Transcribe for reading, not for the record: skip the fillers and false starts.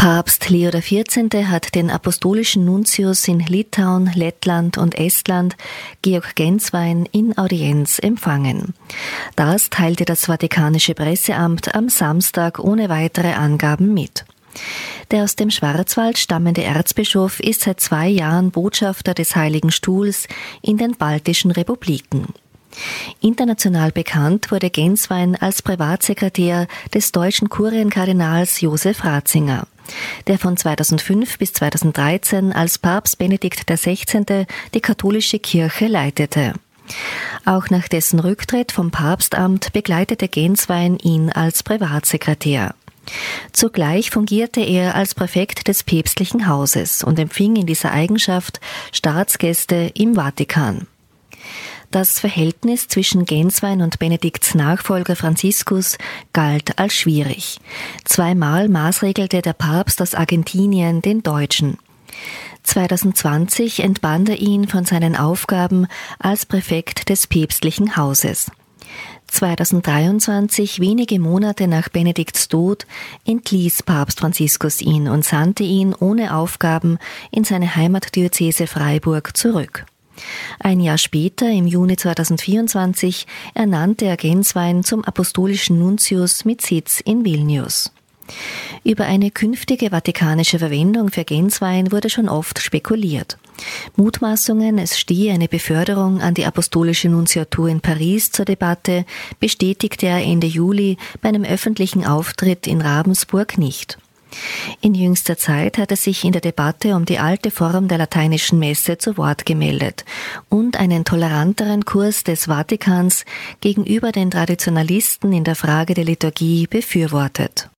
Papst Leo XIV. Hat den apostolischen Nuntius in Litauen, Lettland und Estland, Georg Genswein, in Audienz empfangen. Das teilte das Vatikanische Presseamt am Samstag ohne weitere Angaben mit. Der aus dem Schwarzwald stammende Erzbischof ist seit 2 Jahren Botschafter des Heiligen Stuhls in den baltischen Republiken. International bekannt wurde Genswein als Privatsekretär des deutschen Kurienkardinals Josef Ratzinger, der von 2005 bis 2013 als Papst Benedikt XVI. Die katholische Kirche leitete. Auch nach dessen Rücktritt vom Papstamt begleitete Genswein ihn als Privatsekretär. Zugleich fungierte er als Präfekt des päpstlichen Hauses und empfing in dieser Eigenschaft Staatsgäste im Vatikan. Das Verhältnis zwischen Genswein und Benedikts Nachfolger Franziskus galt als schwierig. 2-mal maßregelte der Papst aus Argentinien den Deutschen. 2020 entband er ihn von seinen Aufgaben als Präfekt des päpstlichen Hauses. 2023, wenige Monate nach Benedikts Tod, entließ Papst Franziskus ihn und sandte ihn ohne Aufgaben in seine Heimatdiözese Freiburg zurück. Ein Jahr später, im Juni 2024, ernannte er Genswein zum apostolischen Nuntius mit Sitz in Vilnius. Über eine künftige vatikanische Verwendung für Genswein wurde schon oft spekuliert. Mutmaßungen, es stehe eine Beförderung an die apostolische Nuntiatur in Paris zur Debatte, bestätigte er Ende Juli bei einem öffentlichen Auftritt in Ravensburg nicht. In jüngster Zeit hat er sich in der Debatte um die alte Form der lateinischen Messe zu Wort gemeldet und einen toleranteren Kurs des Vatikans gegenüber den Traditionalisten in der Frage der Liturgie befürwortet.